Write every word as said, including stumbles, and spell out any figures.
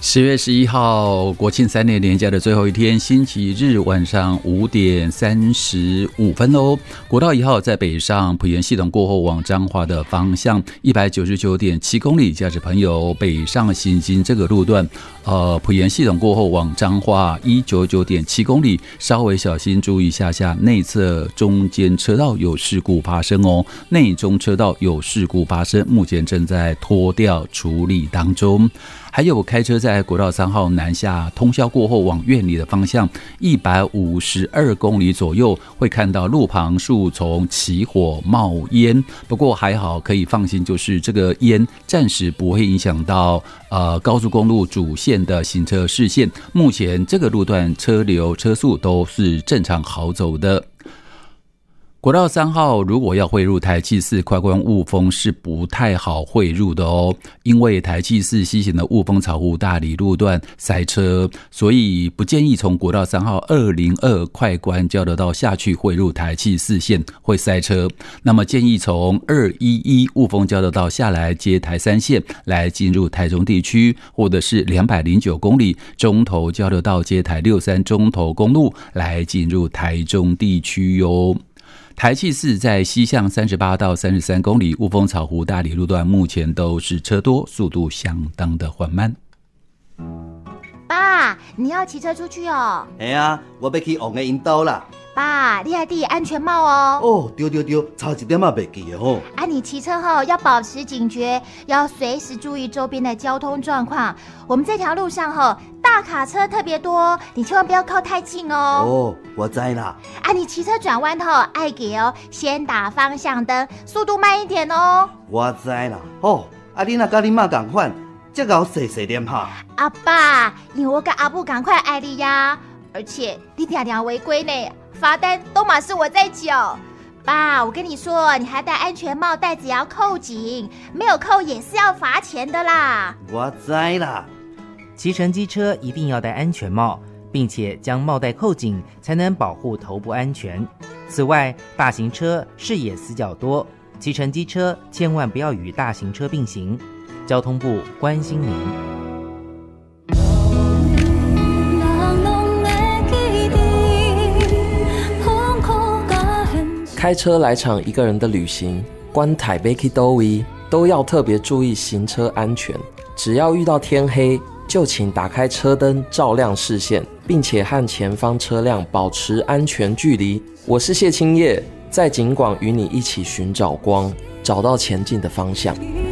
十月十一号，国庆三年连假的最后一天，星期日晚上五点三十五分哦。国道一号在北上埔盐系统过后往彰化的方向，一百九十九点七公里，驾驶朋友北上行经这个路段，呃，埔盐系统过后往彰化一百九十九点七公里，稍微小心注意一下下内侧中间车道有事故发生哦，内中车道有事故发生，目前正在拖吊处理当中。还有开车在国道三号南下通霄过后往苑里的方向一百五十二公里左右，会看到路旁树丛起火冒烟，不过还好可以放心，就是这个烟暂时不会影响到呃高速公路主线的行车视线，目前这个路段车流车速都是正常好走的。国道三号如果要汇入台七四快关雾峰是不太好汇入的哦，因为台七四西行的雾峰草湖大里路段塞车，所以不建议从国道三号二零二快关交流道下去汇入台七四线，会塞车。那么建议从二一一雾峰交流道下来接台三线来进入台中地区，或者是两百零九公里中投交流道接台六三中投公路来进入台中地区哟。台七四在西向三十八到三十三公里，雾峰草湖大里路段目前都是车多，速度相当的缓慢。 爸，你要骑车出去哦？ 嘿啊，我要去王的引导啦。 爸，你还戴安全帽哦。 哦，对对对，差一点也袂记的吼。 啊，你骑车后要保持警觉，要随时注意周边的交通状况。我们这条路上吼，大卡车特别多，你千万不要靠太近哦。 哦，我知啦。 啊，你骑车转弯后爱给哦，先打方向灯，速度慢一点哦。 我知啦。哦，啊，你若甲你妈同款，这个细细点哈。 阿爸，因为我跟阿布赶快爱你呀，而且你常常违规呢。罚单都嘛是我在缴，爸，我跟你说，你还戴安全帽，带子也要扣紧，没有扣也是要罚钱的啦。 我知啦。 骑乘机车一定要戴安全帽，并且将帽带扣紧，才能保护头部安全。此外，大型车视野死角多，骑乘机车千万不要与大型车并行。交通部关心您。 开车来场一个人的旅行，关台北去都位都要特别注意行车安全。只要遇到天黑，就请打开车灯照亮视线，并且和前方车辆保持安全距离。我是谢清业，在警广与你一起寻找光，找到前进的方向。